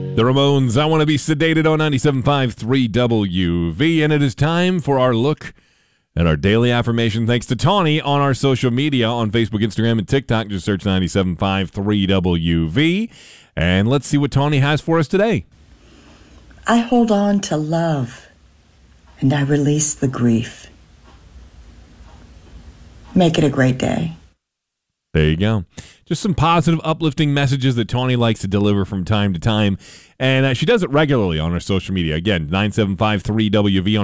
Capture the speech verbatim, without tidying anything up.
The Ramones, I Want to Be Sedated on ninety-seven point five three W V. And it is time for our look at our daily affirmation. Thanks to Tawny on our social media on Facebook, Instagram, and TikTok. Just search ninety-seven point five three W V. And let's see what Tawny has for us today. I hold on to love, and I release the grief. Make it a great day. There you go. Just some positive, uplifting messages that Tawny likes to deliver from time to time. And uh, she does it regularly on her social media. Again, nine seven five three W V on